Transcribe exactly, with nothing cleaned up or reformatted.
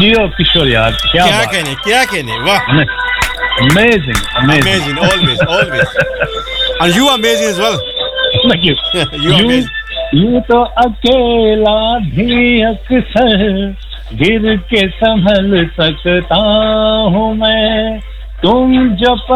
जियो किशोर यार, क्या क्या बात, कहने क्या कहने, वाह, amazing, amazing, amazing, always, always, and you are amazing as well. thank you. You are amazing. यूं तो अकेला भी अक्सर गिर के संभल सकता हूँ मैं, तुम जो